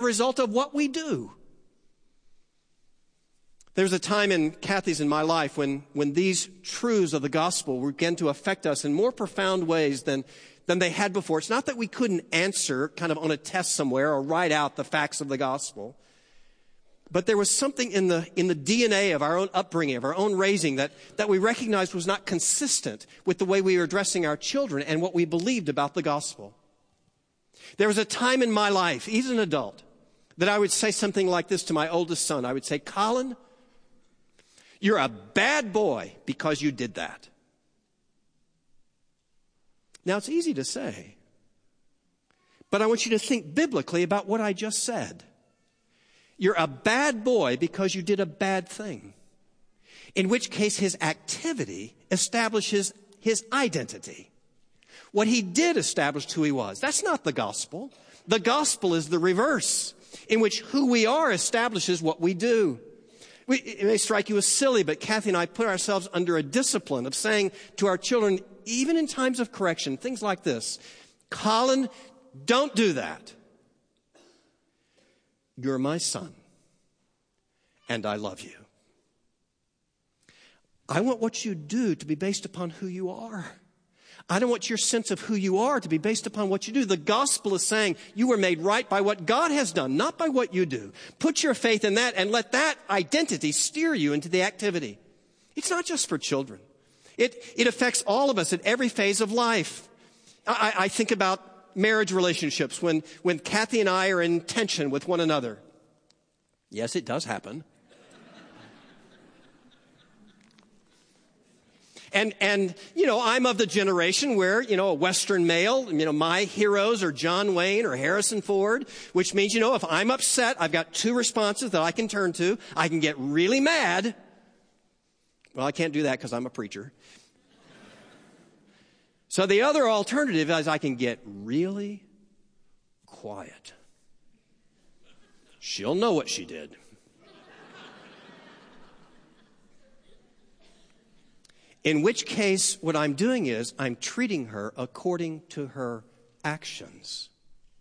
result of what we do. There's a time in Kathy's and my life when these truths of the gospel began to affect us in more profound ways than they had before. It's not that we couldn't answer kind of on a test somewhere or write out the facts of the gospel, but there was something in the DNA of our own upbringing, of our own raising, that we recognized was not consistent with the way we were addressing our children and what we believed about the gospel. There was a time in my life, even an adult, that I would say something like this to my oldest son. I would say, Colin, you're a bad boy because you did that. Now, it's easy to say, but I want you to think biblically about what I just said. You're a bad boy because you did a bad thing, in which case his activity establishes his identity. What he did established who he was. That's not the gospel. The gospel is the reverse, in which who we are establishes what we do. It may strike you as silly, but Kathy and I put ourselves under a discipline of saying to our children, even in times of correction, things like this: Colin, don't do that. You're my son, and I love you. I want what you do to be based upon who you are. I don't want your sense of who you are to be based upon what you do. The gospel is saying you were made right by what God has done, not by what you do. Put your faith in that and let that identity steer you into the activity. It's not just for children. It affects all of us at every phase of life. I think about marriage relationships when Kathy and I are in tension with one another. Yes, it does happen. And I'm of the generation where, a Western male, my heroes are John Wayne or Harrison Ford, which means, if I'm upset, I've got two responses that I can turn to. I can get really mad. Well, I can't do that because I'm a preacher. So the other alternative is I can get really quiet. She'll know what she did. In which case, what I'm doing is I'm treating her according to her actions.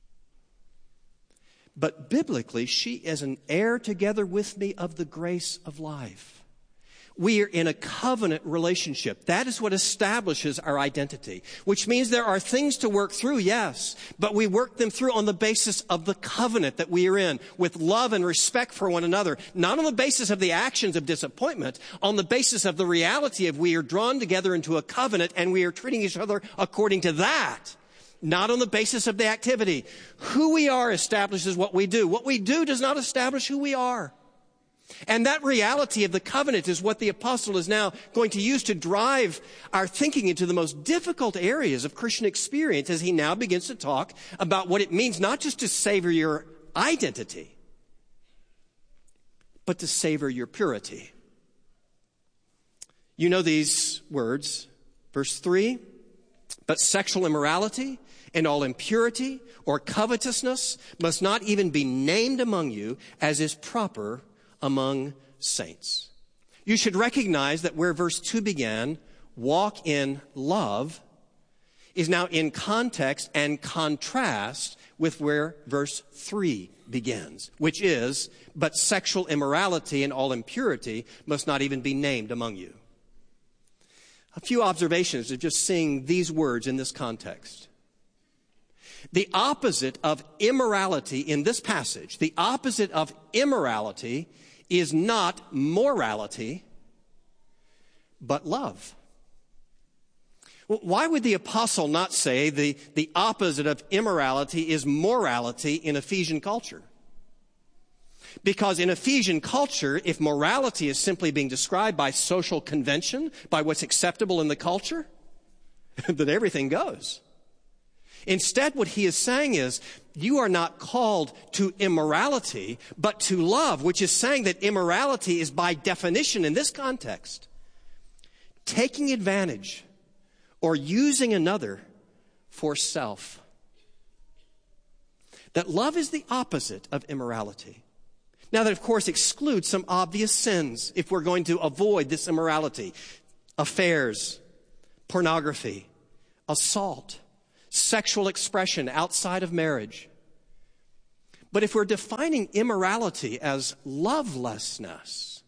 But biblically, she is an heir together with me of the grace of life. We are in a covenant relationship. That is what establishes our identity, which means there are things to work through, yes, but we work them through on the basis of the covenant that we are in, with love and respect for one another, not on the basis of the actions of disappointment, on the basis of the reality of we are drawn together into a covenant and we are treating each other according to that, not on the basis of the activity. Who we are establishes what we do. What we do does not establish who we are. And that reality of the covenant is what the apostle is now going to use to drive our thinking into the most difficult areas of Christian experience as he now begins to talk about what it means not just to savor your identity, but to savor your purity. You know these words. Verse 3, but sexual immorality and all impurity or covetousness must not even be named among you, as is proper among saints. You should recognize that where verse 2 began, walk in love, is now in context and contrast with where verse 3 begins, which is, but sexual immorality and all impurity must not even be named among you. A few observations of just seeing these words in this context. The opposite of immorality in this passage, the opposite of immorality is not morality, but love. Why would the apostle not say the opposite of immorality is morality in Ephesian culture? Because in Ephesian culture, if morality is simply being described by social convention, by what's acceptable in the culture, then everything goes. Instead, what he is saying is, you are not called to immorality, but to love, which is saying that immorality is by definition in this context, taking advantage or using another for self. That love is the opposite of immorality. Now that, of course, excludes some obvious sins if we're going to avoid this immorality. Affairs, pornography, assault, sexual expression outside of marriage. But if we're defining immorality as lovelessness,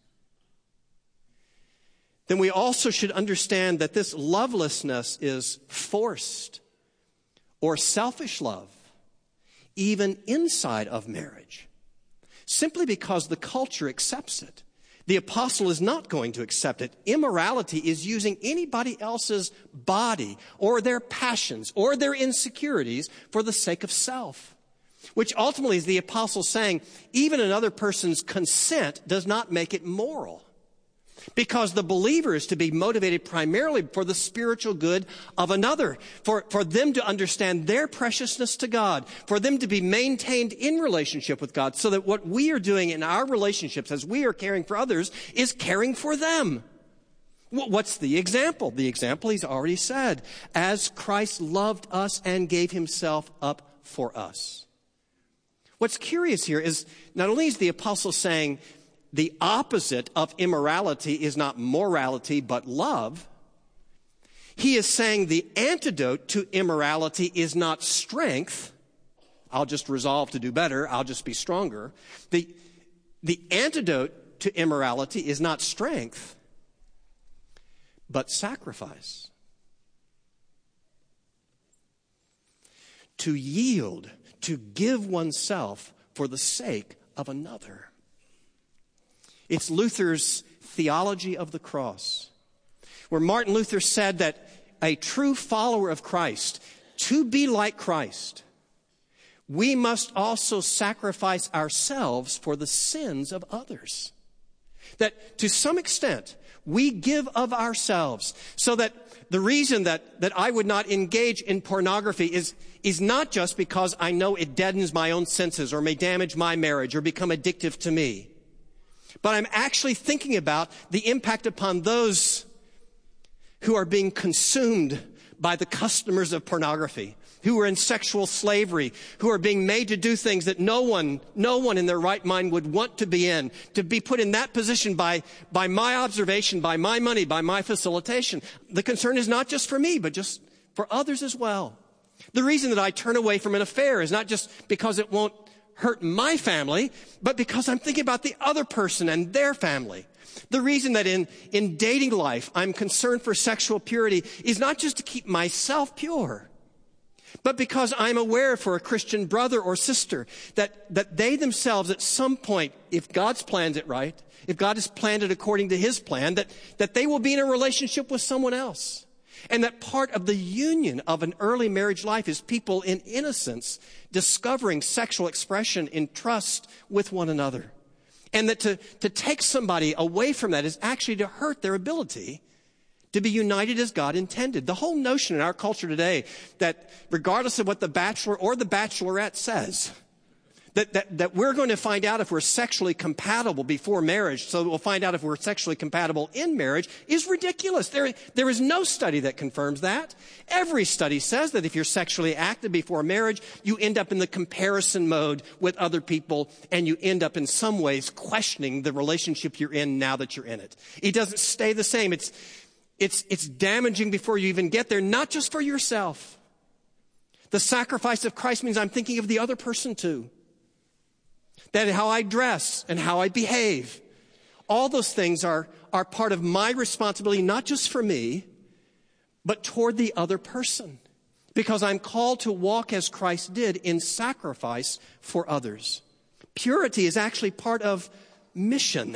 then we also should understand that this lovelessness is forced or selfish love, even inside of marriage, simply because the culture accepts it. The apostle is not going to accept it. Immorality is using anybody else's body or their passions or their insecurities for the sake of self, which ultimately is the apostle saying even another person's consent does not make it moral, because the believer is to be motivated primarily for the spiritual good of another, for them to understand their preciousness to God, for them to be maintained in relationship with God, so that what we are doing in our relationships as we are caring for others is caring for them. What's the example? The example he's already said, as Christ loved us and gave himself up for us. What's curious here is not only is the apostle saying the opposite of immorality is not morality, but love. He is saying the antidote to immorality is not strength. I'll just resolve to do better. I'll just be stronger. The antidote to immorality is not strength, but sacrifice. To yield, to give oneself for the sake of another. It's Luther's theology of the cross, where Martin Luther said that a true follower of Christ, to be like Christ, we must also sacrifice ourselves for the sins of others. That to some extent, we give of ourselves, so that the reason that I would not engage in pornography is not just because I know it deadens my own senses or may damage my marriage or become addictive to me. But I'm actually thinking about the impact upon those who are being consumed by the customers of pornography, who are in sexual slavery, who are being made to do things that no one in their right mind would want to be in, to be put in that position by my observation, by my money, by my facilitation. The concern is not just for me, but just for others as well. The reason that I turn away from an affair is not just because it won't hurt my family, but because I'm thinking about the other person and their family. The reason that in dating life I'm concerned for sexual purity is not just to keep myself pure, but because I'm aware for a Christian brother or sister that they themselves at some point, if God's planned it right, if God has planned it according to his plan, that they will be in a relationship with someone else. And that part of the union of an early marriage life is people in innocence discovering sexual expression in trust with one another. And that to take somebody away from that is actually to hurt their ability to be united as God intended. The whole notion in our culture today that regardless of what the bachelor or the bachelorette says, that we're going to find out if we're sexually compatible before marriage, so we'll find out if we're sexually compatible in marriage, is ridiculous. There is no study that confirms that. Every study says that if you're sexually active before marriage, you end up in the comparison mode with other people, and you end up in some ways questioning the relationship you're in now that you're in it. It doesn't stay the same. It's damaging before you even get there, not just for yourself. The sacrifice of Christ means I'm thinking of the other person too. That how I dress and how I behave, all those things are part of my responsibility, not just for me, but toward the other person. Because I'm called to walk as Christ did in sacrifice for others. Purity is actually part of mission.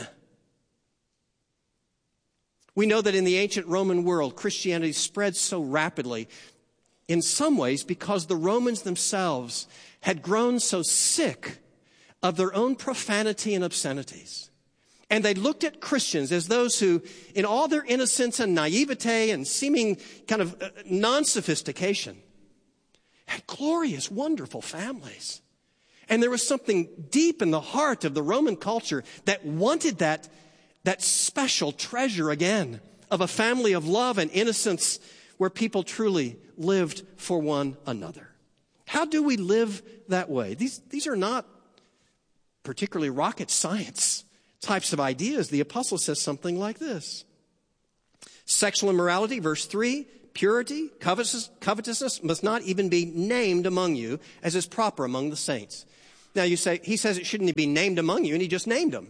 We know that in the ancient Roman world, Christianity spread so rapidly, in some ways because the Romans themselves had grown so sick of their own profanity and obscenities. And they looked at Christians as those who, in all their innocence and naivete and seeming kind of non-sophistication, had glorious, wonderful families. And there was something deep in the heart of the Roman culture that wanted that special treasure again of a family of love and innocence where people truly lived for one another. How do we live that way? These are not particularly rocket science types of ideas. The apostle says something like this. Sexual immorality, verse 3, purity, covetousness must not even be named among you as is proper among the saints. Now you say, he says it shouldn't be named among you, and he just named them.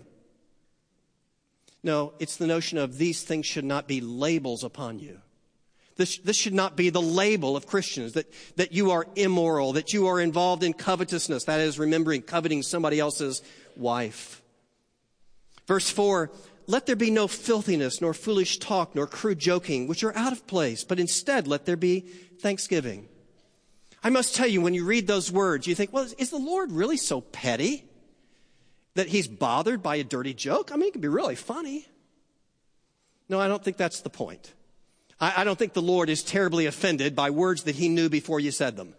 No, it's the notion of these things should not be labels upon you. This should not be the label of Christians, that you are immoral, that you are involved in covetousness, that is, coveting somebody else's wife. Verse 4, let there be no filthiness, nor foolish talk, nor crude joking, which are out of place, but instead let there be thanksgiving. I must tell you, when you read those words, you think, well, is the Lord really so petty that he's bothered by a dirty joke? I mean, it can be really funny. No, I don't think that's the point. I don't think the Lord is terribly offended by words that he knew before you said them.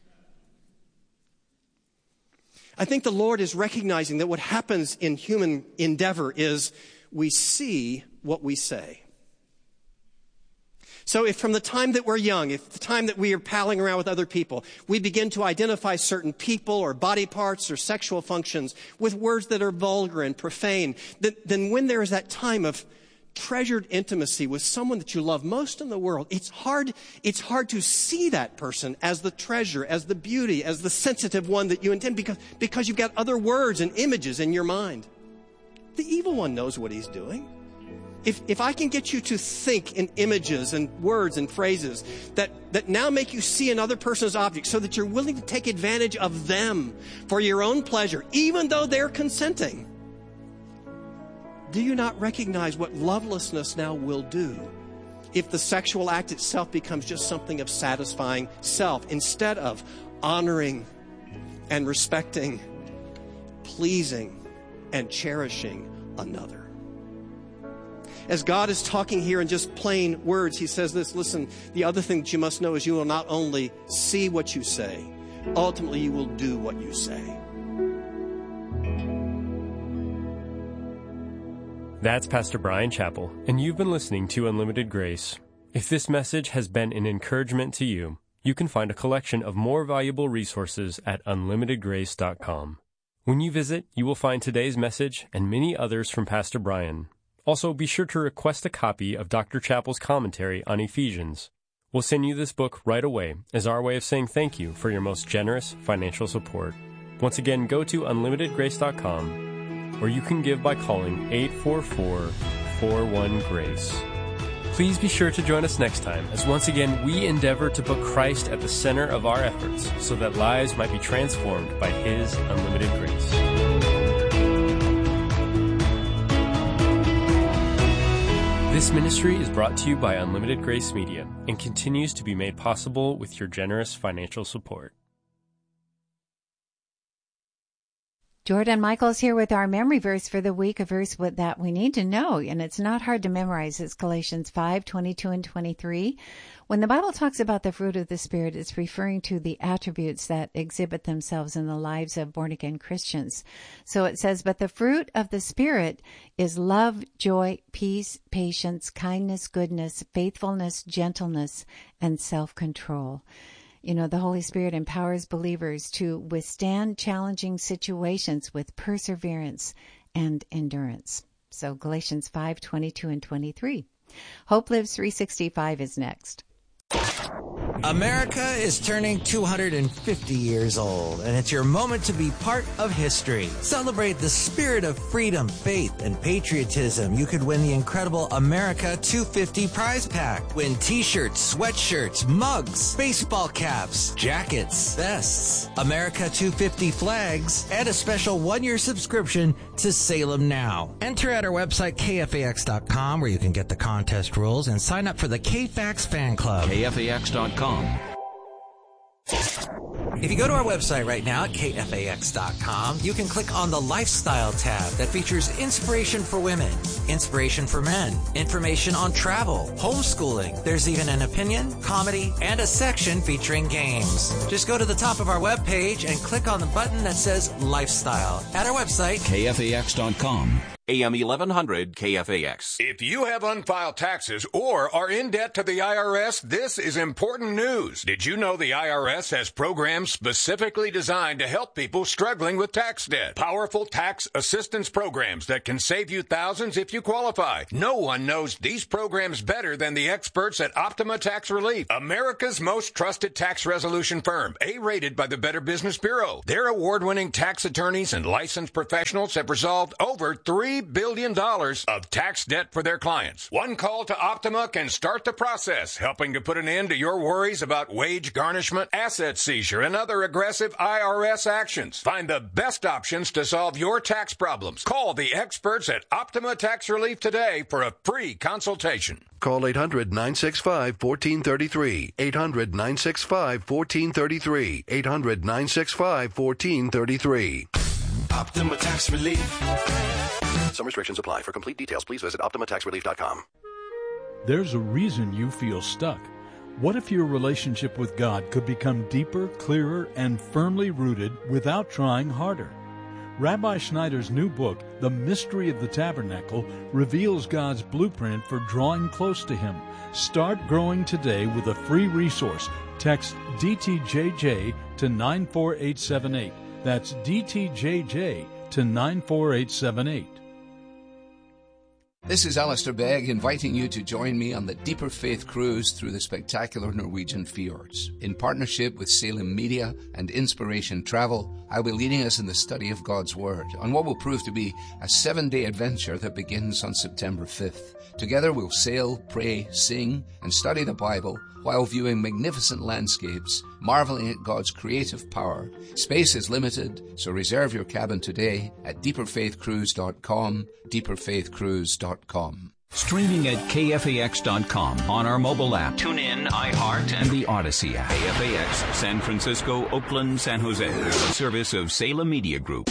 I think the Lord is recognizing that what happens in human endeavor is we see what we say. So if from the time that we're young, if the time that we are palling around with other people, we begin to identify certain people or body parts or sexual functions with words that are vulgar and profane, then when there is that time of treasured intimacy with someone that you love most in the world, it's hard to see that person as the treasure, as the beauty, as the sensitive one that you intend, because you've got other words and images in your mind. The evil one knows what he's doing. If I can get you to think in images and words and phrases that now make you see another person's object so that you're willing to take advantage of them for your own pleasure, even though they're consenting, do you not recognize what lovelessness now will do if the sexual act itself becomes just something of satisfying self instead of honoring and respecting, pleasing and cherishing another? As God is talking here in just plain words, he says this, listen, the other thing that you must know is you will not only see what you say, ultimately you will do what you say. That's Pastor Brian Chappell, and you've been listening to Unlimited Grace. If this message has been an encouragement to you, you can find a collection of more valuable resources at unlimitedgrace.com. When you visit, you will find today's message and many others from Pastor Brian. Also, be sure to request a copy of Dr. Chappell's commentary on Ephesians. We'll send you this book right away as our way of saying thank you for your most generous financial support. Once again, go to unlimitedgrace.com, or you can give by calling 844-41-GRACE. Please be sure to join us next time as once again we endeavor to put Christ at the center of our efforts so that lives might be transformed by His unlimited grace. This ministry is brought to you by Unlimited Grace Media and continues to be made possible with your generous financial support. Jordan Michaels here with our memory verse for the week, a verse that we need to know, and it's not hard to memorize. It's Galatians 5:22 and 23. When the Bible talks about the fruit of the Spirit, it's referring to the attributes that exhibit themselves in the lives of born-again Christians. So it says, but the fruit of the Spirit is love, joy, peace, patience, kindness, goodness, faithfulness, gentleness, and self-control. You know, the Holy Spirit empowers believers to withstand challenging situations with perseverance and endurance. So Galatians 5:22 and 23. Hope Lives 365 is next. America is turning 250 years old, and it's your moment to be part of history. Celebrate the spirit of freedom, faith, and patriotism. You could win the incredible America 250 prize pack. Win t-shirts, sweatshirts, mugs, baseball caps, jackets, vests, America 250 flags, and a special one-year subscription to Salem Now. Enter at our website, KFAX.com, where you can get the contest rules and sign up for the KFAX fan club. KFAX.com. If you go to our website right now at KFAX.com, you can click on the Lifestyle tab that features inspiration for women, inspiration for men, information on travel, homeschooling. There's even an opinion, comedy, and a section featuring games. Just go to the top of our webpage and click on the button that says Lifestyle at our website, KFAX.com. AM 1100 KFAX. If you have unfiled taxes or are in debt to the IRS, this is important news. Did you know the IRS has programs specifically designed to help people struggling with tax debt? Powerful tax assistance programs that can save you thousands if you qualify. No one knows these programs better than the experts at Optima Tax Relief, America's most trusted tax resolution firm, A-rated by the Better Business Bureau. Their award-winning tax attorneys and licensed professionals have resolved over $3 billion of tax debt for their clients. One call to Optima can start the process, helping to put an end to your worries about wage garnishment, asset seizure, and other aggressive IRS actions. Find the best options to solve your tax problems. Call the experts at Optima Tax Relief today for a free consultation. Call 800-965-1433. 800-965-1433. 800-965-1433. Optima Tax Relief. Some restrictions apply. For complete details, please visit OptimaTaxRelief.com. There's a reason you feel stuck. What if your relationship with God could become deeper, clearer, and firmly rooted without trying harder? Rabbi Schneider's new book, The Mystery of the Tabernacle, reveals God's blueprint for drawing close to Him. Start growing today with a free resource. Text DTJJ to 94878. That's DTJJ to 94878. This is Alistair Begg inviting you to join me on the Deeper Faith Cruise through the spectacular Norwegian fjords. In partnership with Salem Media and Inspiration Travel, I'll be leading us in the study of God's Word on what will prove to be a 7-day adventure that begins on September 5th. Together we'll sail, pray, sing, and study the Bible while viewing magnificent landscapes, marveling at God's creative power. Space is limited, so reserve your cabin today at deeperfaithcruise.com, deeperfaithcruise.com. Streaming at KFAX.com on our mobile app. Tune in, iHeart, and the Odyssey app. KFAX, San Francisco, Oakland, San Jose. A service of Salem Media Group.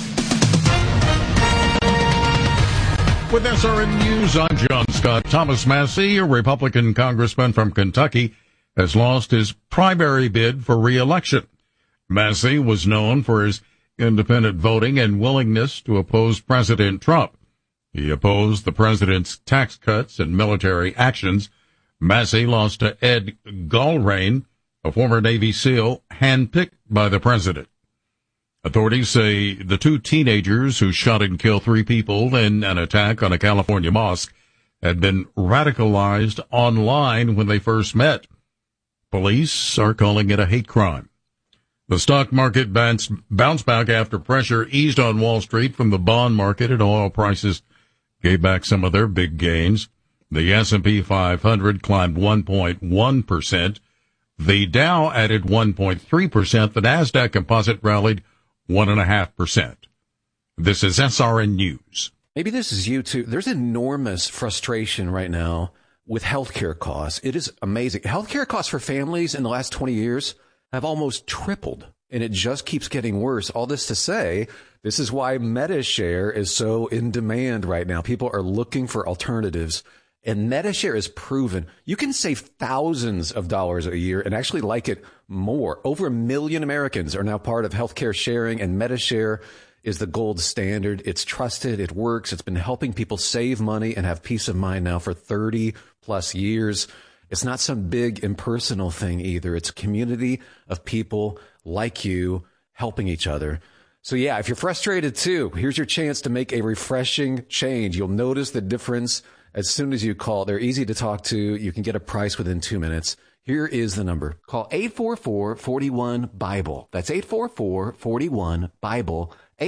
With SRN News, I'm John Scott. Thomas Massie, a Republican congressman from Kentucky, has lost his primary bid for re-election. Massie was known for his independent voting and willingness to oppose President Trump. He opposed the president's tax cuts and military actions. Massie lost to Ed Gulrain, a former Navy SEAL handpicked by the president. Authorities say the two teenagers who shot and killed 3 people in an attack on a California mosque had been radicalized online when they first met. Police are calling it a hate crime. The stock market bounced back after pressure eased on Wall Street from the bond market, and oil prices gave back some of their big gains. The S&P 500 climbed 1.1%. The Dow added 1.3%. The Nasdaq Composite rallied 1.5%. This is SRN News. Maybe this is you too. There's enormous frustration right now with healthcare costs. It is amazing. Healthcare costs for families in the last 20 years have almost tripled, and it just keeps getting worse. All this to say, this is why MediShare is so in demand right now. People are looking for alternatives, and MediShare is proven. You can save thousands of dollars a year and actually like it more. Over 1 million Americans are now part of healthcare sharing, and MediShare is the gold standard. It's trusted. It works. It's been helping people save money and have peace of mind now for 30 plus years. It's not some big impersonal thing either. It's a community of people like you helping each other. So yeah, if you're frustrated too, here's your chance to make a refreshing change. You'll notice the difference as soon as you call. They're easy to talk to. You can get a price within 2 minutes. Here is the number. Call 844-41-BIBLE. That's 844-41-BIBLE.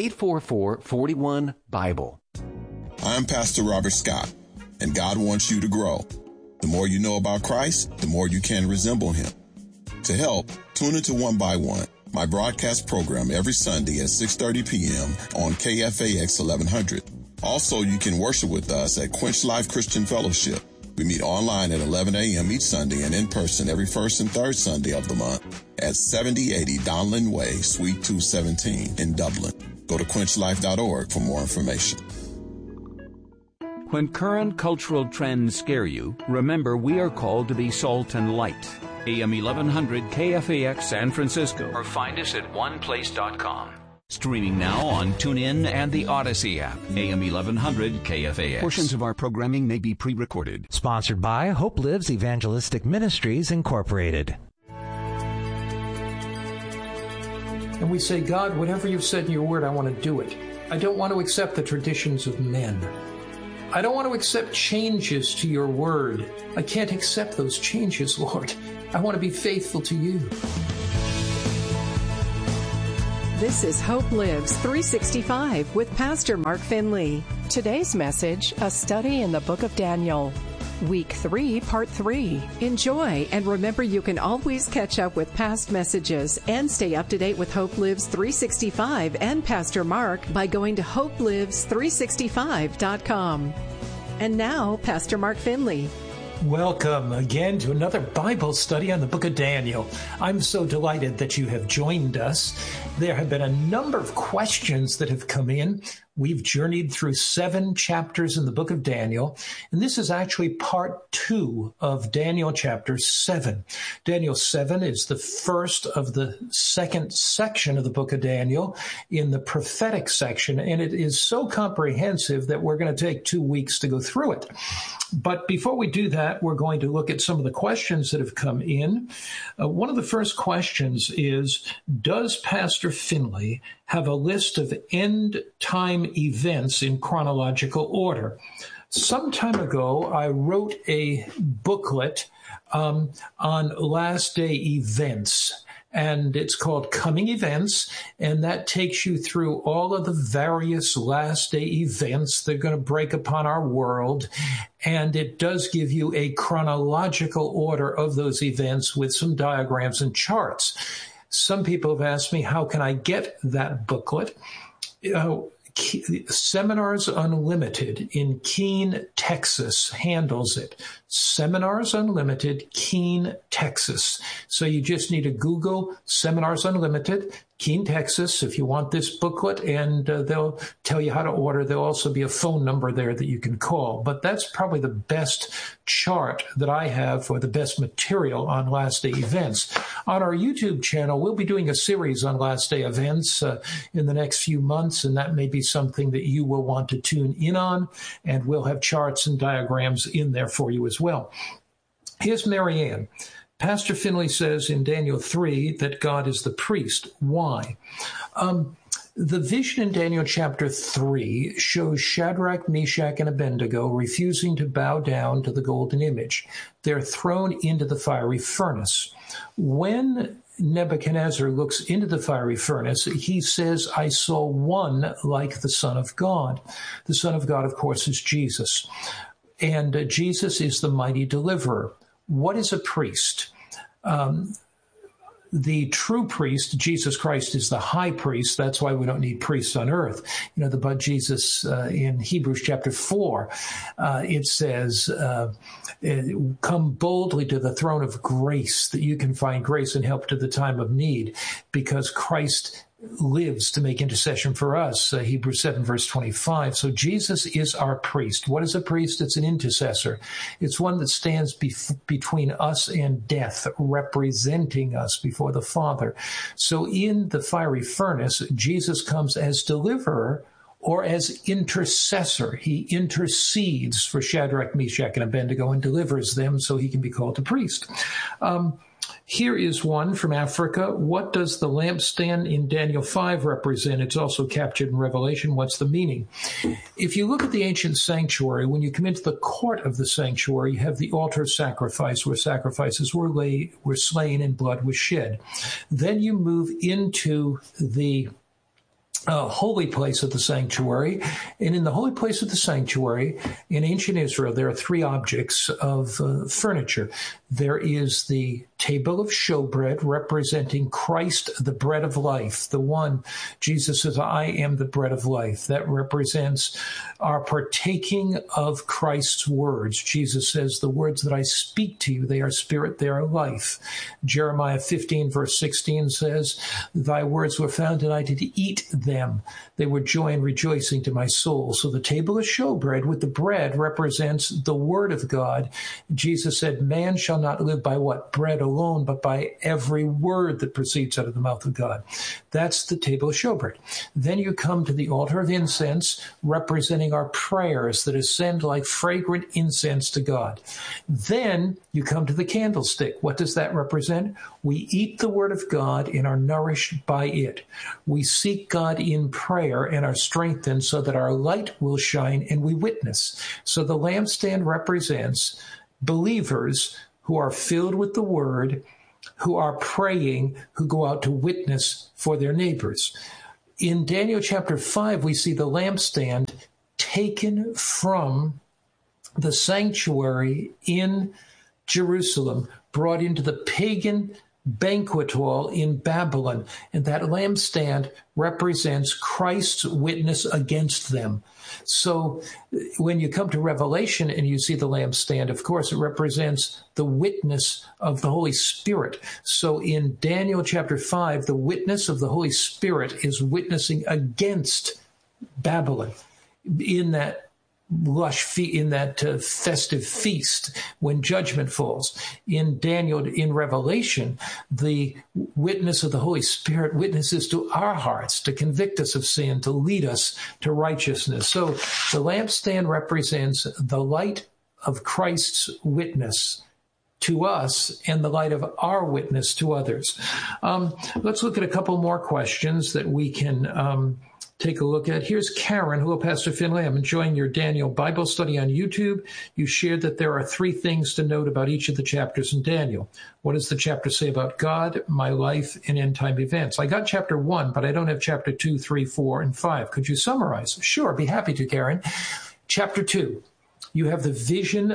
844-41-BIBLE. I'm Pastor Robert Scott, and God wants you to grow. The more you know about Christ, the more you can resemble Him. To help, tune into One by One, my broadcast program every Sunday at 6:30 p.m. on KFAX 1100. Also, you can worship with us at Quench Life Christian Fellowship. We meet online at 11 a.m. each Sunday and in person every first and third Sunday of the month at 7080 Donlin Way, Suite 217 in Dublin. Go to quenchlife.org for more information. When current cultural trends scare you, remember we are called to be salt and light. AM 1100 KFAX San Francisco. Or find us at oneplace.com. Streaming now on TuneIn and the Odyssey app. AM 1100 KFAX. Portions of our programming may be pre-recorded. Sponsored by Hope Lives Evangelistic Ministries, Incorporated. And we say, God, whatever you've said in your word, I want to do it. I don't want to accept the traditions of men. I don't want to accept changes to your word. I can't accept those changes, Lord. I want to be faithful to you. This is Hope Lives 365 with Pastor Mark Finley. Today's message, a study in the book of Daniel. Week 3, Part 3. Enjoy, and remember you can always catch up with past messages and stay up to date with Hope Lives 365 and Pastor Mark by going to hopelives365.com. And now, Pastor Mark Finley. Welcome again to another Bible study on the book of Daniel. I'm so delighted that you have joined us. There have been a number of questions that have come in. We've journeyed through 7 chapters in the book of Daniel, and this is actually part 2 of Daniel chapter 7. Daniel 7 is the first of the second section of the book of Daniel in the prophetic section, and it is so comprehensive that we're going to take 2 weeks to go through it. But before we do that, we're going to look at some of the questions that have come in. One of the first questions is, does Pastor Finley have a list of end-time events in chronological order? Some time ago, I wrote a booklet on last day events, and it's called Coming Events, and that takes you through all of the various last day events that are going to break upon our world, and it does give you a chronological order of those events with some diagrams and charts. Some people have asked me, how can I get that booklet? Seminars Unlimited in Keene, Texas handles it. Seminars Unlimited, Keene, Texas. So you just need to Google Seminars Unlimited, Keene, Texas, if you want this booklet, and they'll tell you how to order. There'll also be a phone number there that you can call. But that's probably the best chart that I have for the best material on last day events. On our YouTube channel, we'll be doing a series on last day events in the next few months, and that may be something that you will want to tune in on, and we'll have charts and diagrams in there for you as well. Here's Marianne. Pastor Finley says in Daniel 3 that God is the priest. Why? The vision in Daniel chapter 3 shows Shadrach, Meshach, and Abednego refusing to bow down to the golden image. They're thrown into the fiery furnace. When Nebuchadnezzar looks into the fiery furnace, he says, I saw one like the Son of God. The Son of God, of course, is Jesus. And Jesus is the mighty deliverer. What is a priest? The true priest, Jesus Christ, is the high priest. That's why we don't need priests on earth. But Jesus in Hebrews chapter 4, it says, come boldly to the throne of grace that you can find grace and help to the time of need, because Christ lives to make intercession for us, Hebrews 7, verse 25. So Jesus is our priest. What is a priest? It's an intercessor. It's one that stands between us and death, representing us before the Father. So in the fiery furnace, Jesus comes as deliverer or as intercessor. He intercedes for Shadrach, Meshach, and Abednego and delivers them so he can be called a priest. Here is one from Africa. What does the lampstand in Daniel 5 represent? It's also captured in Revelation. What's the meaning? If you look at the ancient sanctuary, when you come into the court of the sanctuary, you have the altar of sacrifice, where sacrifices were slain and blood was shed. Then you move into the holy place of the sanctuary. And in the holy place of the sanctuary, in ancient Israel, there are 3 objects of furniture. There is the table of showbread representing Christ, the bread of life. The one, Jesus says, I am the bread of life. That represents our partaking of Christ's words. Jesus says, the words that I speak to you, they are spirit, they are life. Jeremiah 15, verse 16 says, thy words were found and I did eat them. They were joy and rejoicing to my soul. So the table of showbread with the bread represents the word of God. Jesus said, man shall shall not live by what? Bread alone, but by every word that proceeds out of the mouth of God. That's the table of showbread. Then you come to the altar of incense, representing our prayers that ascend like fragrant incense to God. Then you come to the candlestick. What does that represent? We eat the word of God and are nourished by it. We seek God in prayer and are strengthened so that our light will shine and we witness. So the lampstand represents believers who are filled with the word, who are praying, who go out to witness for their neighbors. In Daniel chapter 5, we see the lampstand taken from the sanctuary in Jerusalem, brought into the pagan banquet hall in Babylon. And that lampstand represents Christ's witness against them. So when you come to Revelation and you see the lampstand, of course, it represents the witness of the Holy Spirit. So in Daniel chapter 5, the witness of the Holy Spirit is witnessing against Babylon in that festive feast when judgment falls. In Daniel, in Revelation, the witness of the Holy Spirit witnesses to our hearts to convict us of sin, to lead us to righteousness. So the lampstand represents the light of Christ's witness to us and the light of our witness to others. Let's look at a couple more questions that we can take a look at. Here's Karen. Hello, Pastor Finley. I'm enjoying your Daniel Bible study on YouTube. You shared that there are 3 things to note about each of the chapters in Daniel. What does the chapter say about God, my life, and end-time events? I got chapter 1, but I don't have chapter 2, 3, 4, and 5. Could you summarize? Sure, be happy to, Karen. Chapter 2, you have the vision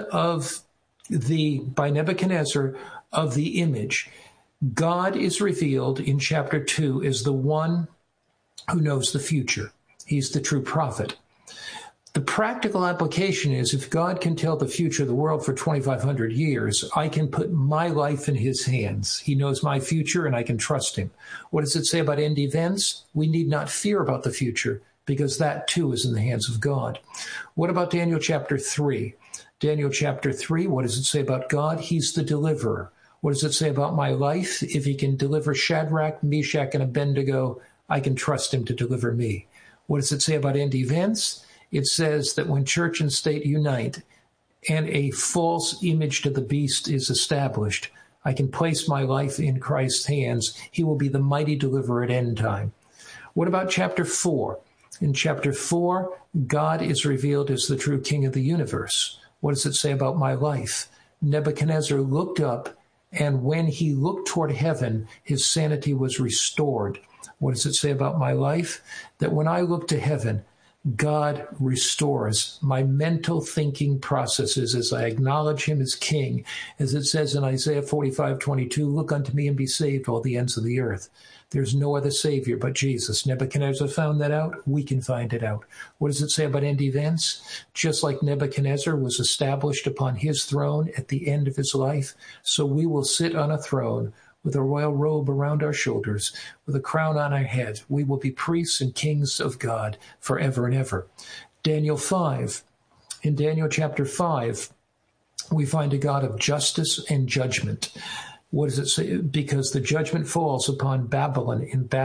by Nebuchadnezzar of the image. God is revealed in chapter 2 as the one who knows the future. He's the true prophet. The practical application is, if God can tell the future of the world for 2,500 years, I can put my life in his hands. He knows my future and I can trust him. What does it say about end events? We need not fear about the future because that too is in the hands of God. What about Daniel chapter 3? Daniel chapter 3, what does it say about God? He's the deliverer. What does it say about my life? If he can deliver Shadrach, Meshach, and Abednego, I can trust him to deliver me. What does it say about end events? It says that when church and state unite and a false image to the beast is established, I can place my life in Christ's hands. He will be the mighty deliverer at end time. What about chapter 4? In chapter 4, God is revealed as the true king of the universe. What does it say about my life? Nebuchadnezzar looked up, and when he looked toward heaven, his sanity was restored. What does it say about my life? That when I look to heaven, God restores my mental thinking processes as I acknowledge him as king. As it says in Isaiah 45:22, look unto me and be saved, all the ends of the earth. There's no other Savior but Jesus. Nebuchadnezzar found that out. We can find it out. What does it say about end events? Just like Nebuchadnezzar was established upon his throne at the end of his life, so we will sit on a throne with a royal robe around our shoulders, with a crown on our head. We will be priests and kings of God forever and ever. Daniel 5. In Daniel chapter 5, we find a God of justice and judgment. What does it say? Because the judgment falls upon Babylon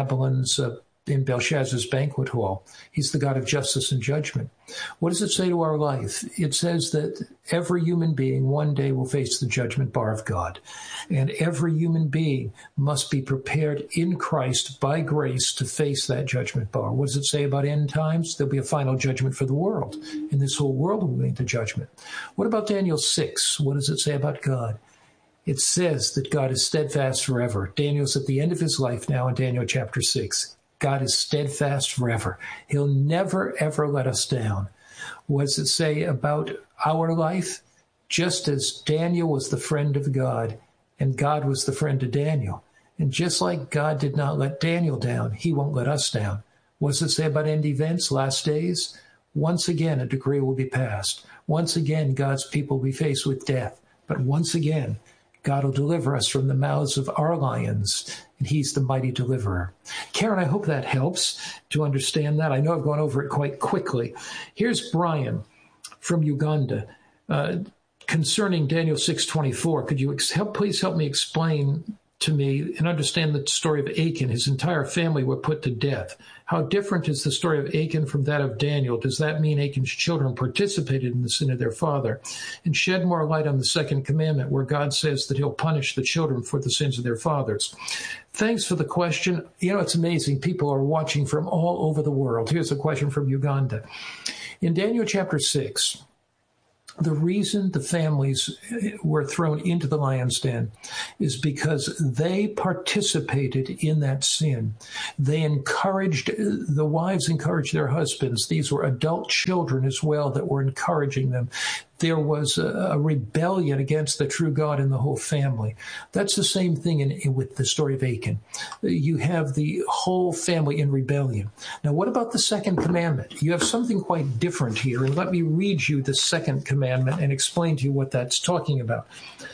in Belshazzar's banquet hall. He's the God of justice and judgment. What does it say to our life? It says that every human being one day will face the judgment bar of God. And every human being must be prepared in Christ by grace to face that judgment bar. What does it say about end times? There'll be a final judgment for the world. And this whole world will be into judgment. What about Daniel 6? What does it say about God? It says that God is steadfast forever. Daniel's at the end of his life now in Daniel chapter 6. God is steadfast forever. He'll never, ever let us down. What does it say about our life? Just as Daniel was the friend of God, and God was the friend of Daniel. And just like God did not let Daniel down, he won't let us down. What does it say about end events, last days? Once again, a decree will be passed. Once again, God's people will be faced with death. But once again, God will deliver us from the mouths of our lions, and he's the mighty deliverer. Karen, I hope that helps to understand that. I know I've gone over it quite quickly. Here's Brian from Uganda. concerning Daniel 6:24, could you please help me explain to me and understand the story of Achan? His entire family were put to death. How different is the story of Achan from that of Daniel? Does that mean Achan's children participated in the sin of their father? And shed more light on the second commandment, where God says that he'll punish the children for the sins of their fathers. Thanks for the question. You know, it's amazing. People are watching from all over the world. Here's a question from Uganda. In Daniel chapter 6, the reason the families were thrown into the lion's den is because they participated in that sin. The wives encouraged their husbands. These were adult children as well that were encouraging them. There was a rebellion against the true God in the whole family. That's the same thing with the story of Achan. You have the whole family in rebellion. Now, what about the second commandment? You have something quite different here, and let me read you the second commandment and explain to you what that's talking about.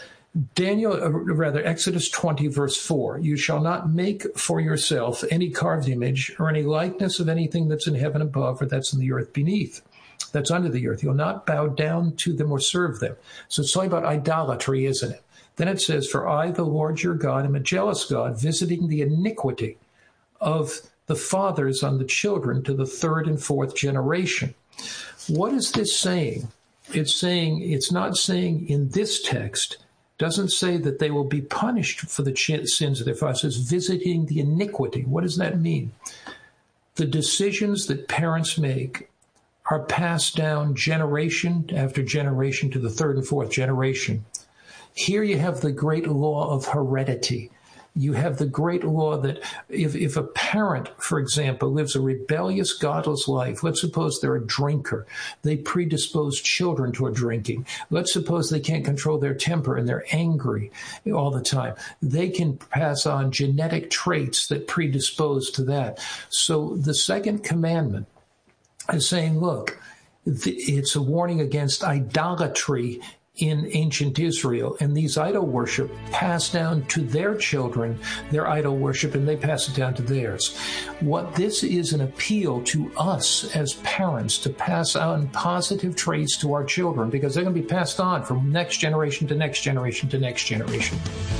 Exodus 20, verse 4, you shall not make for yourself any carved image or any likeness of anything that's in heaven above or that's in the earth beneath. That's under the earth. You'll not bow down to them or serve them. So it's talking about idolatry, isn't it? Then it says, for I, the Lord your God, am a jealous God, visiting the iniquity of the fathers on the children to the third and fourth generation. What is this saying? It's not saying in this text, doesn't say that they will be punished for the sins of their fathers. It says visiting the iniquity. What does that mean? The decisions that parents make are passed down generation after generation to the third and fourth generation. Here you have the great law of heredity. You have the great law that if a parent, for example, lives a rebellious, godless life, let's suppose they're a drinker, they predispose children toward drinking. Let's suppose they can't control their temper and they're angry all the time. They can pass on genetic traits that predispose to that. So the second commandment is saying, look, it's a warning against idolatry in ancient Israel, and these idol worship passed down to their children, their idol worship, and they pass it down to theirs. What this is an appeal to us as parents to pass on positive traits to our children, because they're going to be passed on from next generation to next generation to next generation.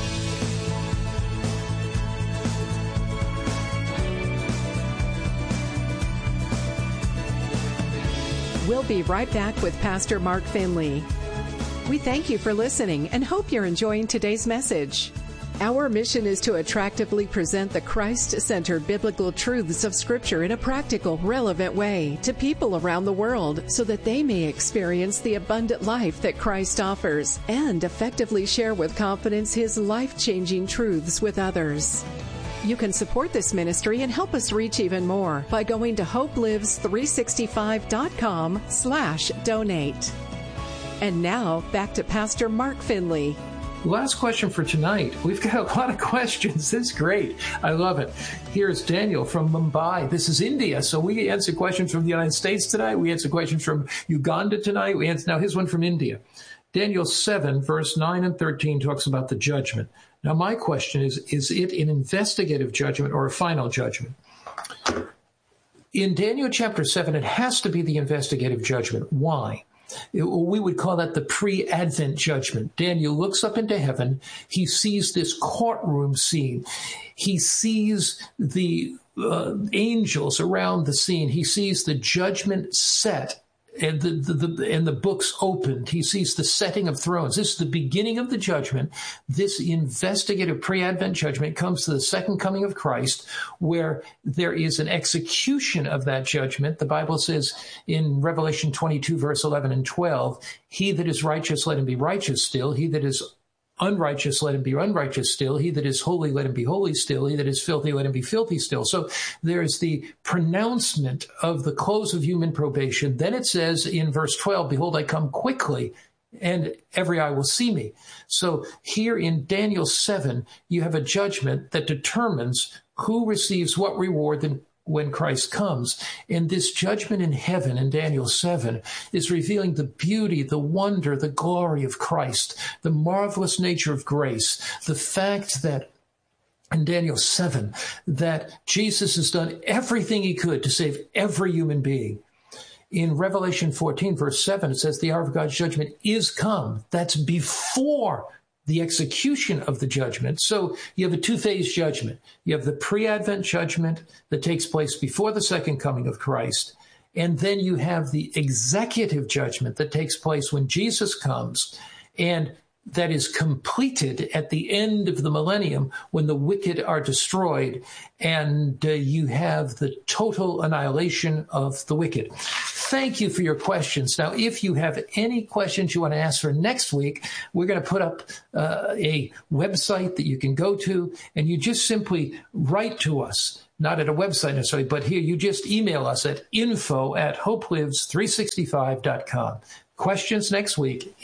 We'll be right back with Pastor Mark Finley. We thank you for listening and hope you're enjoying today's message. Our mission is to attractively present the Christ-centered biblical truths of Scripture in a practical, relevant way to people around the world so that they may experience the abundant life that Christ offers and effectively share with confidence His life-changing truths with others. You can support this ministry and help us reach even more by going to hopelives365.com/donate. And now, back to Pastor Mark Finley. Last question for tonight. We've got a lot of questions. This is great. I love it. Here's Daniel from Mumbai. This is India. So we answer questions from the United States tonight. We answer questions from Uganda tonight. Now here's one from India. Daniel 7, verse 9 and 13 talks about the judgment. Now my question is it an investigative judgment or a final judgment? In Daniel chapter 7, it has to be the investigative judgment. Why? We would call that the pre-Advent judgment. Daniel looks up into heaven. He sees this courtroom scene. He sees the angels around the scene. He sees the judgment set and the books opened. He sees the setting of thrones. This is the beginning of the judgment. This investigative pre-Advent judgment comes to the second coming of Christ, where there is an execution of that judgment. The Bible says in Revelation 22, verse 11 and 12, he that is righteous, let him be righteous still. He that is unrighteous, let him be unrighteous still. He that is holy, let him be holy still. He that is filthy, let him be filthy still. So there's the pronouncement of the close of human probation. Then it says in verse 12, behold, I come quickly, and every eye will see me. So here in Daniel 7, you have a judgment that determines who receives what reward when Christ comes. And this judgment in heaven in Daniel 7 is revealing the beauty, the wonder, the glory of Christ, the marvelous nature of grace, the fact that in Daniel 7, that Jesus has done everything he could to save every human being. In Revelation 14, verse 7, it says the hour of God's judgment is come. That's before the execution of the judgment. So you have a two-phase judgment. You have the pre-Advent judgment that takes place before the second coming of Christ. And then you have the executive judgment that takes place when Jesus comes, and that is completed at the end of the millennium when the wicked are destroyed, and you have the total annihilation of the wicked. Thank you for your questions. Now, if you have any questions you want to ask for next week, we're going to put up a website that you can go to, and you just simply write to us. Not at a website necessarily, but here you just email us at info@hopelives365.com. Questions next week,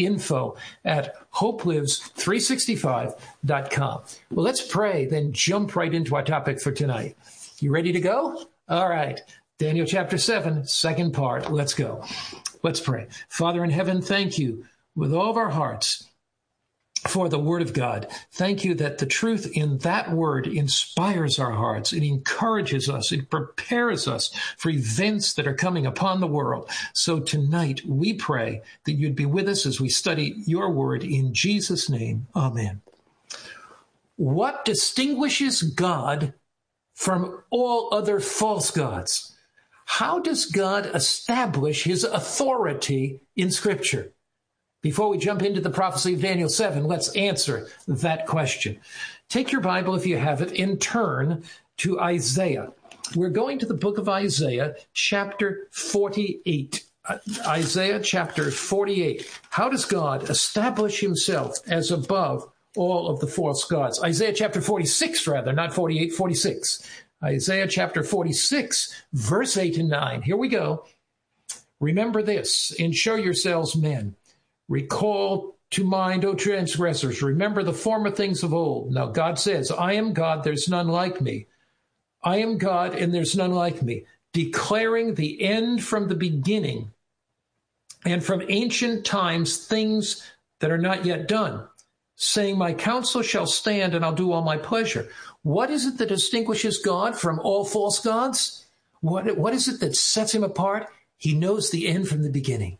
info@hopelives365.com. Well, let's pray, then jump right into our topic for tonight. You ready to go? All right. Daniel chapter 7, second part. Let's go. Let's pray. Father in heaven, thank you with all of our hearts for the word of God. Thank you that the truth in that word inspires our hearts. It encourages us. It prepares us for events that are coming upon the world. So tonight we pray that you'd be with us as we study your word in Jesus' name. Amen. What distinguishes God from all other false gods? How does God establish his authority in Scripture? Before we jump into the prophecy of Daniel 7, let's answer that question. Take your Bible, if you have it, and turn to Isaiah. We're going to the book of Isaiah, chapter 48. Isaiah chapter 48. How does God establish himself as above all of the false gods? Isaiah chapter 46, rather, not 48, 46. Isaiah chapter 46, verse 8 and 9. Here we go. Remember this, and show yourselves men. Recall to mind, O transgressors, remember the former things of old. Now God says, I am God, there's none like me. I am God, and there's none like me, declaring the end from the beginning, and from ancient times things that are not yet done, saying, my counsel shall stand, and I'll do all my pleasure. What is it that distinguishes God from all false gods? What is it that sets him apart? He knows the end from the beginning.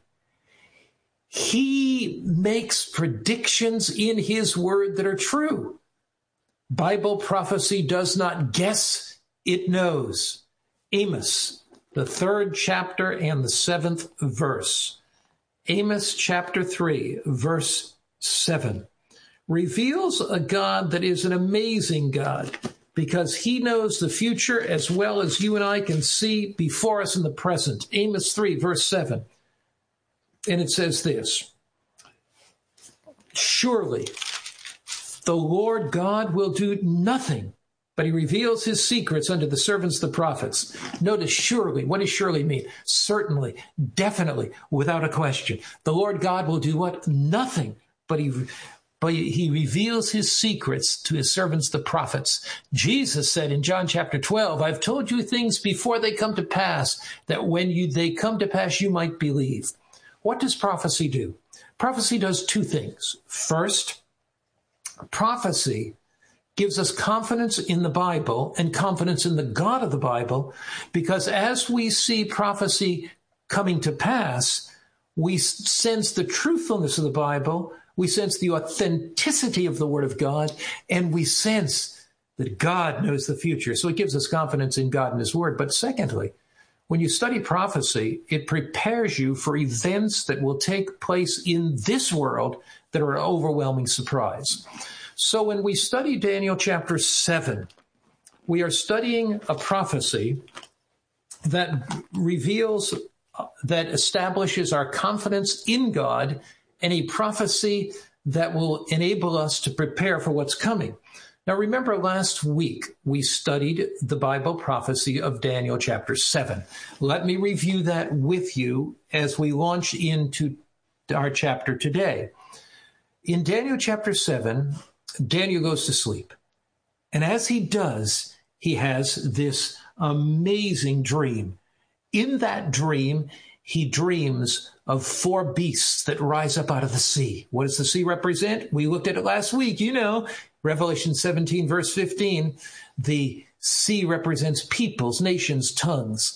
He makes predictions in his word that are true. Bible prophecy does not guess, it knows. Amos, the 3rd chapter and the 7th verse. Amos chapter 3, verse 7, reveals a God that is an amazing God because he knows the future as well as you and I can see before us in the present. Amos 3, verse 7. And it says this, surely the Lord God will do nothing, but he reveals his secrets unto the servants, the prophets. Notice surely. What does surely mean? Certainly, definitely, without a question. The Lord God will do what? Nothing, but he reveals his secrets to his servants, the prophets. Jesus said in John chapter 12, I've told you things before they come to pass, that when they come to pass, you might believe. What does prophecy do? Prophecy does two things. First, prophecy gives us confidence in the Bible and confidence in the God of the Bible, because as we see prophecy coming to pass, we sense the truthfulness of the Bible, we sense the authenticity of the Word of God, and we sense that God knows the future. So it gives us confidence in God and his Word. But secondly, when you study prophecy, it prepares you for events that will take place in this world that are an overwhelming surprise. So when we study Daniel chapter 7, we are studying a prophecy that reveals, that establishes our confidence in God, and a prophecy that will enable us to prepare for what's coming. Now, remember last week we studied the Bible prophecy of Daniel chapter 7. Let me review that with you as we launch into our chapter today. In Daniel chapter 7, Daniel goes to sleep. And as he does, he has this amazing dream. In that dream, he dreams of 4 beasts that rise up out of the sea. What does the sea represent? We looked at it last week. You know, Revelation 17, verse 15, the sea represents peoples, nations, tongues.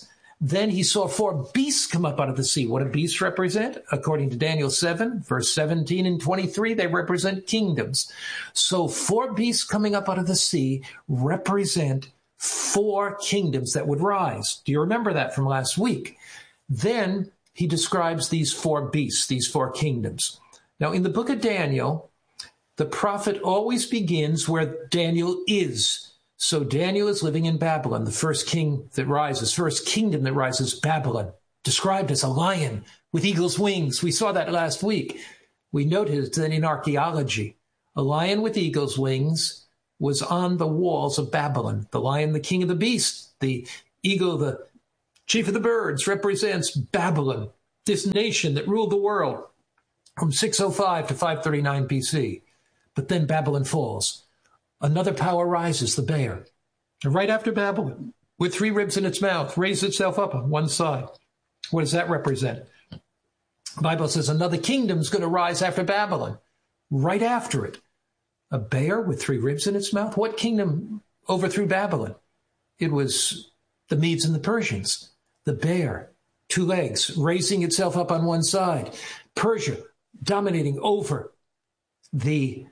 Then he saw 4 beasts come up out of the sea. What do beasts represent? According to Daniel 7, verse 17 and 23, they represent kingdoms. So 4 beasts coming up out of the sea represent 4 kingdoms that would rise. Do you remember that from last week? Then he describes these 4 beasts, these 4 kingdoms. Now, in the book of Daniel, the prophet always begins where Daniel is. So Daniel is living in Babylon, the first king that rises, first kingdom that rises, Babylon, described as a lion with eagle's wings. We saw that last week. We noticed that in archaeology, a lion with eagle's wings was on the walls of Babylon. The lion, the king of the beasts, the eagle, the chief of the birds, represents Babylon, this nation that ruled the world from 605 to 539 BC. But then Babylon falls. Another power rises, the bear. And right after Babylon, with 3 ribs in its mouth, raised itself up on one side. What does that represent? The Bible says another kingdom is going to rise after Babylon. Right after it. A bear with 3 ribs in its mouth? What kingdom overthrew Babylon? It was the Medes and the Persians. The bear, 2 legs, raising itself up on one side. Persia dominating over the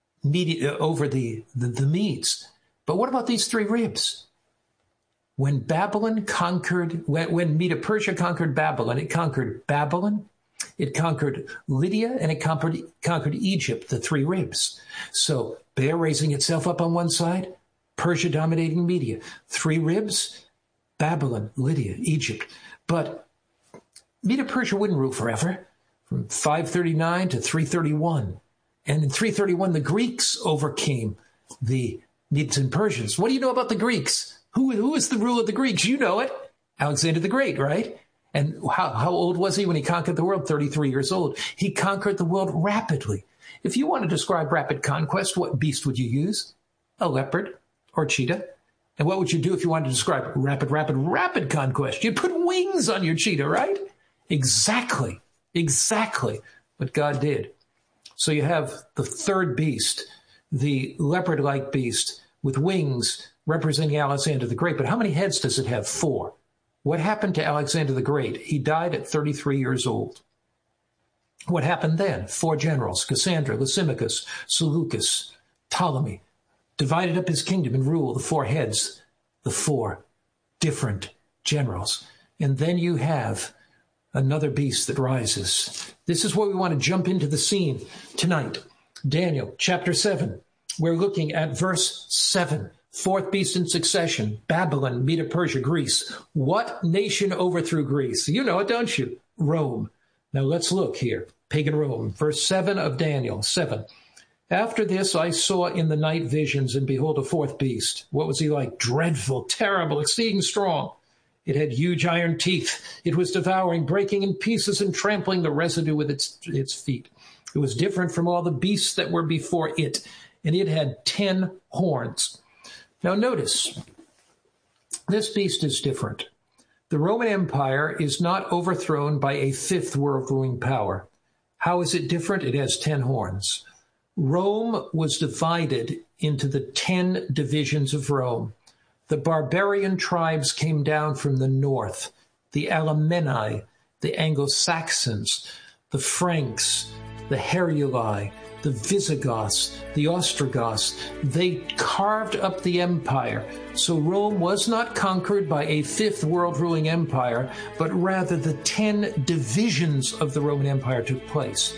Medes. But what about these 3 ribs? When Babylon conquered, when Medo-Persia conquered Babylon, it conquered Babylon, it conquered Lydia, and it conquered Egypt, the 3 ribs. So bear raising itself up on one side, Persia dominating Media. 3 ribs, Babylon, Lydia, Egypt. But Medo-Persia wouldn't rule forever, from 539 to 331. And in 331, the Greeks overcame the Medes and Persians. What do you know about the Greeks? Who is the ruler of the Greeks? You know it. Alexander the Great, right? And how old was he when he conquered the world? 33 years old. He conquered the world rapidly. If you want to describe rapid conquest, what beast would you use? A leopard or cheetah. And what would you do if you wanted to describe rapid conquest? You'd put wings on your cheetah, right? Exactly what God did. So you have the 3rd beast, the leopard-like beast with wings representing Alexander the Great. But how many heads does it have? 4. What happened to Alexander the Great? He died at 33 years old. What happened then? 4 generals, Cassandra, Lysimachus, Seleucus, Ptolemy, divided up his kingdom and ruled the 4 heads, the 4 different generals. And then you have another beast that rises. This is where we want to jump into the scene tonight. Daniel chapter 7. We're looking at verse 7. 4th beast in succession. Babylon, Medo-Persia, Greece. What nation overthrew Greece? You know it, don't you? Rome. Now let's look here. Pagan Rome. Verse 7 of Daniel 7. After this I saw in the night visions, and behold, a 4th beast. What was he like? Dreadful, terrible, exceeding strong. It had huge iron teeth. It was devouring, breaking in pieces, and trampling the residue with its feet. It was different from all the beasts that were before it, and it had 10 horns. Now notice, this beast is different. The Roman Empire is not overthrown by a 5th world-ruling power. How is it different? It has 10 horns. Rome was divided into the 10 divisions of Rome. The barbarian tribes came down from the north, the Alemanni, the Anglo-Saxons, the Franks, the Heruli, the Visigoths, the Ostrogoths. They carved up the empire. So Rome was not conquered by a 5th world-ruling empire, but rather the 10 divisions of the Roman Empire took place.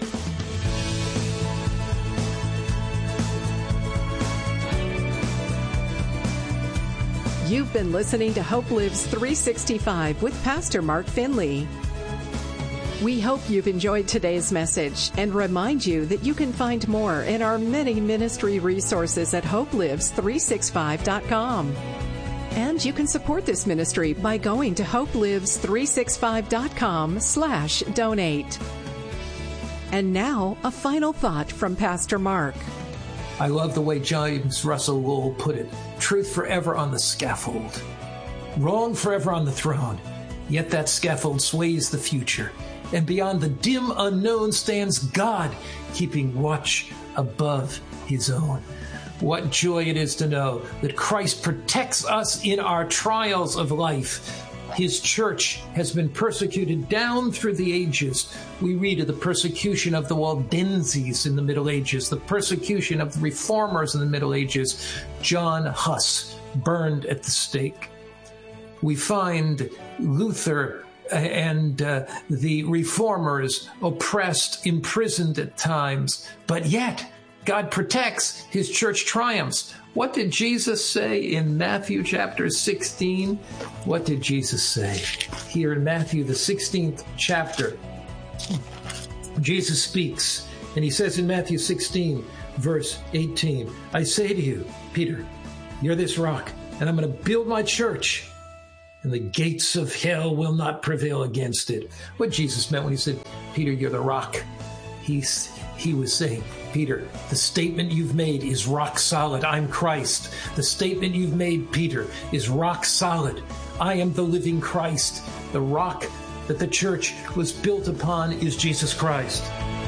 You've been listening to Hope Lives 365 with Pastor Mark Finley. We hope you've enjoyed today's message and remind you that you can find more in our many ministry resources at hopelives365.com. And you can support this ministry by going to hopelives365.com/donate. And now, a final thought from Pastor Mark. I love the way James Russell Lowell put it. Truth forever on the scaffold. Wrong forever on the throne. Yet that scaffold sways the future. And beyond the dim unknown stands God, keeping watch above his own. What joy it is to know that Christ protects us in our trials of life. His church has been persecuted down through the ages. We read of the persecution of the Waldenses in the Middle Ages, the persecution of the Reformers in the Middle Ages, John Huss burned at the stake. We find Luther and the Reformers oppressed, imprisoned at times, but yet God protects. His church triumphs. What did Jesus say in Matthew chapter 16? What did Jesus say? Here in Matthew, the 16th chapter, Jesus speaks, and he says in Matthew 16, verse 18, I say to you, Peter, you're this rock, and I'm going to build my church, and the gates of hell will not prevail against it. What Jesus meant when he said, Peter, you're the rock, he was saying, Peter, the statement you've made is rock solid. I'm Christ. The statement you've made, Peter, is rock solid. I am the living Christ. The rock that the church was built upon is Jesus Christ.